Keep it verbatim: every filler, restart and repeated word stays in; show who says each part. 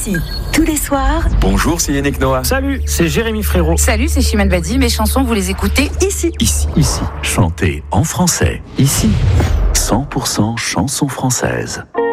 Speaker 1: Ici, tous les soirs.
Speaker 2: Bonjour, c'est Yannick Noah.
Speaker 3: Salut, c'est Jérémy Frérot.
Speaker 4: Salut, c'est Chimène Badi. Mes chansons, vous les écoutez
Speaker 1: Ici.
Speaker 2: Ici.
Speaker 5: Ici, chantez en français. Ici, cent pour cent chansons françaises.